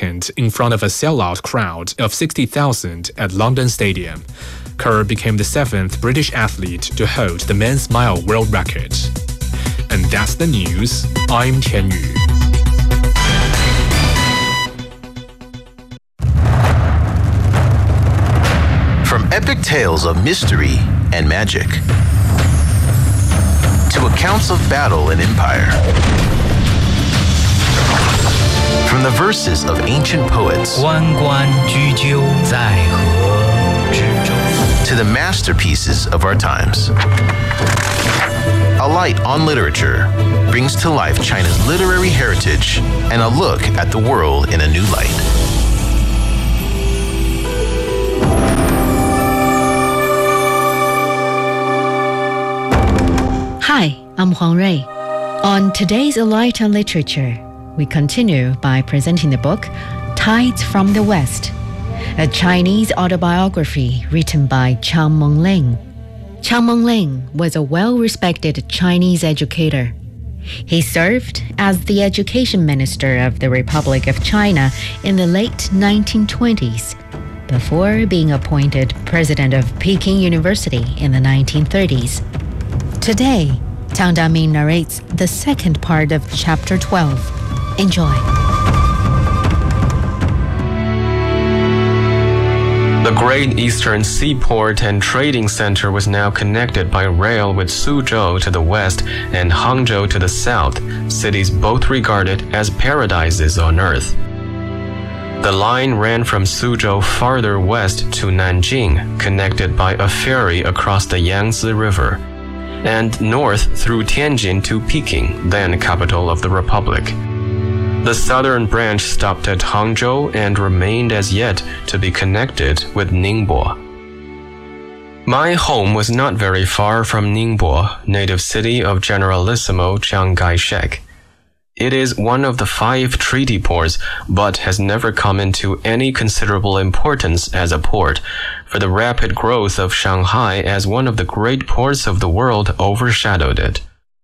second in front of a sellout crowd of 60,000 at London Stadium. Kerr became the 7th British athlete to hold the men's mile world record. And that's the news. I'm Tian Yu. From epic tales of mystery and magic to accounts of battle and empire, from the verses of ancient poets 关关雎鸠，在河之洲 to the masterpieces of our times. A Light on Literature brings to life China's literary heritage and a look at the world in a new light. Hi, I'm Huang Rui. On today's A Light on Literature, we continue by presenting the book Tides from the West, a Chinese autobiography written by Chang Mengling. Chang Mengling was a well-respected Chinese educator. He served as the education minister of the Republic of China in the late 1920s, before being appointed president of Peking University in the 1930s. Today, Tang Damin narrates the second part of Chapter 12. Enjoy. The Great Eastern Seaport and Trading Center was now connected by rail with Suzhou to the west and Hangzhou to the south, cities both regarded as paradises on earth. The line ran from Suzhou farther west to Nanjing, connected by a ferry across the Yangtze River, and north through Tianjin to Peking, then capital of the Republic. The southern branch stopped at Hangzhou and remained as yet to be connected with Ningbo. My home was not very far from Ningbo, native city of Generalissimo Chiang Kai-shek. It is one of the 5 treaty ports, but has never come into any considerable importance as a port, for the rapid growth of Shanghai as one of the great ports of the world overshadowed it.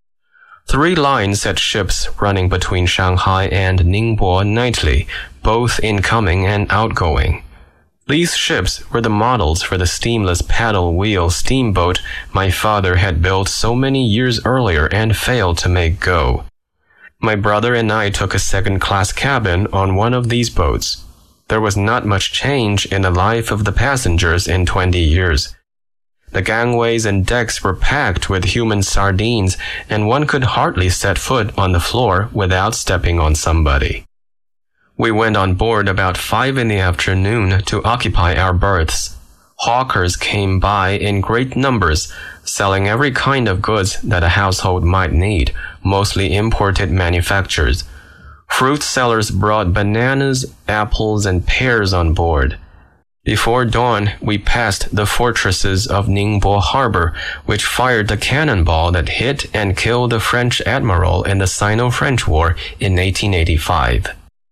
3 lines set ships running between Shanghai and Ningbo nightly, both incoming and outgoing. These ships were the models for the steamless paddle-wheel steamboat my father had built so many years earlier and failed to make go. My brother and I took a second-class cabin on one of these boats. There was not much change in the life of the passengers in 20 years. The gangways and decks were packed with human sardines, and one could hardly set foot on the floor without stepping on somebody. We went on board about 5 in the afternoon to occupy our berths. Hawkers came by in great numbers, selling every kind of goods that a household might need, mostly imported manufactures. Fruit sellers brought bananas, apples, and pears on board. Before dawn, we passed the fortresses of Ningbo Harbor, which fired the cannonball that hit and killed the French admiral in the Sino-French War in 1885.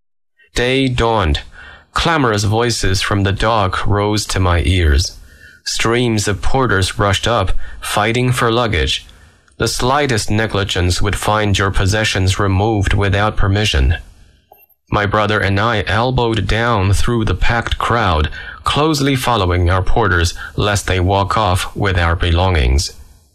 Day dawned. Clamorous voices from the dock rose to my ears. Streams of porters rushed up, fighting for luggage. The slightest negligence would find your possessions removed without permission. My brother and I elbowed down through the packed crowd, closely following our porters lest they walk off with our belongings.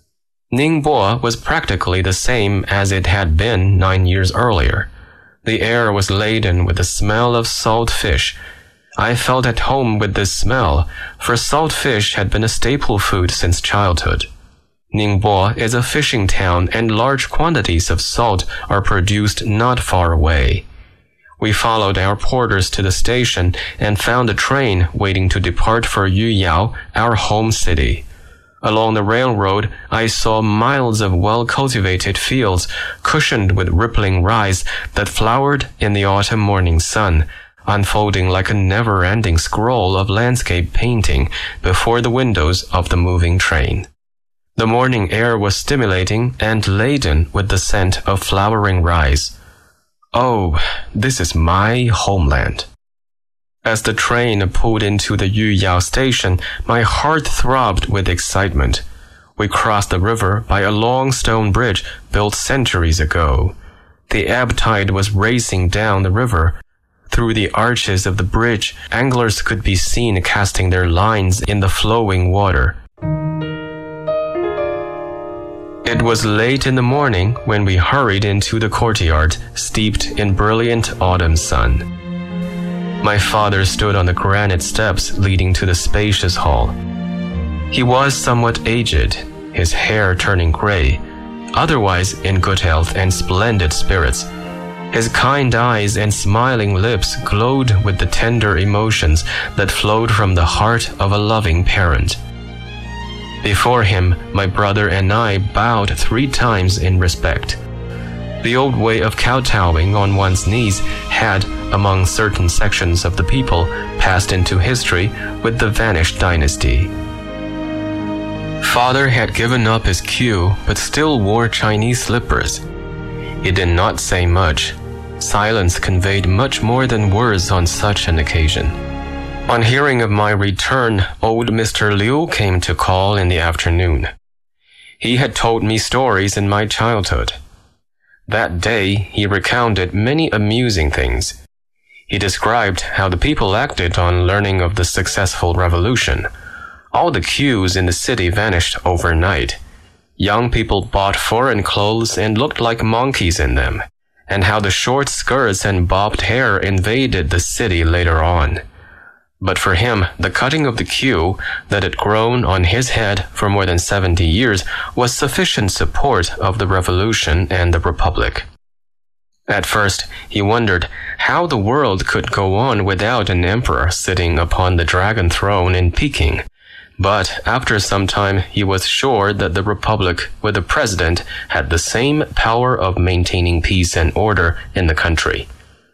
Ningbo was practically the same as it had been 9 years earlier. The air was laden with the smell of salt fish. I felt at home with this smell, for salt fish had been a staple food since childhood. Ningbo is a fishing town, and large quantities of salt are produced not far away. We followed our porters to the station and found a train waiting to depart for Yuyao, our home city. Along the railroad, I saw miles of well-cultivated fields cushioned with rippling rice that flowered in the autumn morning sun, unfolding like a never-ending scroll of landscape painting before the windows of the moving train. The morning air was stimulating and laden with the scent of flowering rice. Oh, this is my homeland. As the train pulled into the Yuyao station, my heart throbbed with excitement. We crossed the river by a long stone bridge built centuries ago. The ebb tide was racing down the river. through the arches of the bridge, anglers could be seen casting their lines in the flowing water. It was late in the morning when we hurried into the courtyard, steeped in brilliant autumn sun. My father stood on the granite steps leading to the spacious hall. He was somewhat aged, his hair turning gray, otherwise in good health and splendid spirits. His kind eyes and smiling lips glowed with the tender emotions that flowed from the heart of a loving parent. Before him, my brother and I bowed 3 times in respect. The old way of kowtowing on one's knees had, among certain sections of the people, passed into history with the vanished dynasty. Father had given up his queue but still wore Chinese slippers. He did not say much. Silence conveyed much more than words on such an occasion. On hearing of my return, old Mr. Liu came to call in the afternoon. He had told me stories in my childhood. That day, he recounted many amusing things. He described how the people acted on learning of the successful revolution. All the queues in the city vanished overnight. Young people bought foreign clothes and looked like monkeys in them, and how the short skirts and bobbed hair invaded the city later on. But for him, the cutting of the queue that had grown on his head for more than 70 years was sufficient support of the revolution and the republic. At first, he wondered how the world could go on without an emperor sitting upon the dragon throne in Peking. But after some time, he was sure that the republic with a president had the same power of maintaining peace and order in the country.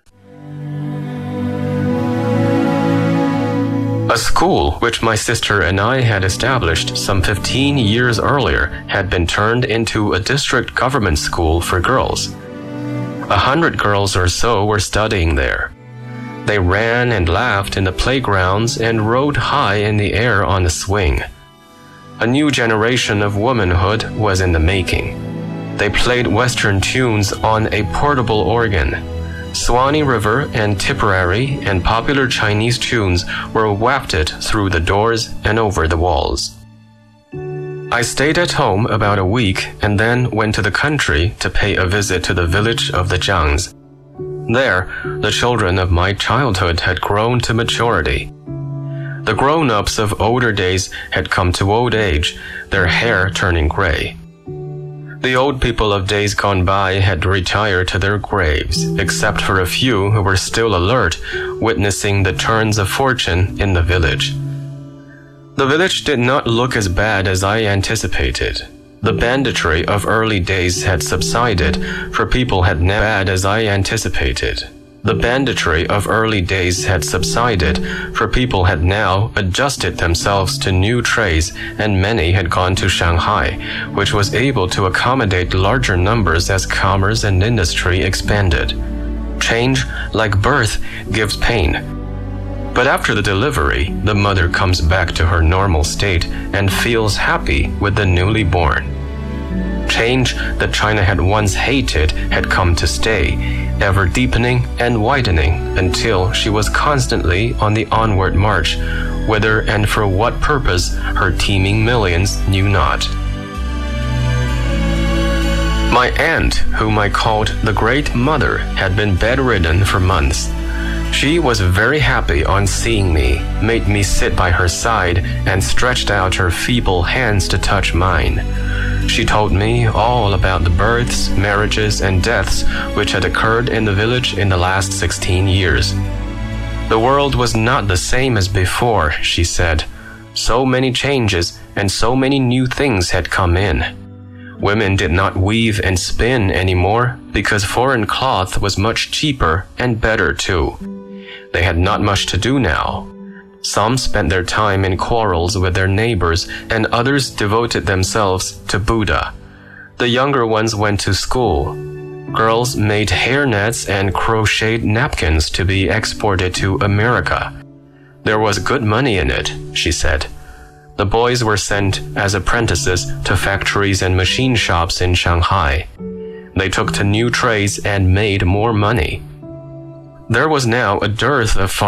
A school which my sister and I had established some 15 years earlier had been turned into a district government school for girls. 100 girls or so were studying there. They ran and laughed in the playgrounds and rode high in the air on the swing. A new generation of womanhood was in the making. They played Western tunes on a portable organ. Swanee River and Tipperary and popular Chinese tunes were wafted through the doors and over the walls. I stayed at home about a week and then went to the country to pay a visit to the village of the Zhangs. There, the children of my childhood had grown to maturity. The grown-ups of older days had come to old age, their hair turning gray. The old people of days gone by had retired to their graves, except for a few who were still alert, witnessing the turns of fortune in the village. The village did not look as bad as I anticipated. The banditry of early days had subsided, for people had now bad as I anticipated. The banditry of early days had subsided, for people had now adjusted themselves to new trades, and many had gone to Shanghai, which was able to accommodate larger numbers as commerce and industry expanded. Change, like birth, gives pain. But after the delivery, the mother comes back to her normal state and feels happy with the newly born. Change that China had once hated had come to stay, ever deepening and widening until she was constantly on the onward march, whither and for what purpose her teeming millions knew not. My aunt, whom I called the Great Mother, had been bedridden for months. She was very happy on seeing me, made me sit by her side, and stretched out her feeble hands to touch mine. She told me all about the births, marriages, and deaths which had occurred in the village in the last 16 years. The world was not the same as before, she said. So many changes and so many new things had come in. Women did not weave and spin anymore because foreign cloth was much cheaper and better too. They had not much to do now. Some spent their time in quarrels with their neighbors, and others devoted themselves to Buddha. The younger ones went to school. Girls made hair nets and crocheted napkins to be exported to America. There was good money in it, she said. The boys were sent as apprentices to factories and machine shops in Shanghai. They took to new trades and made more money. There was now a dearth of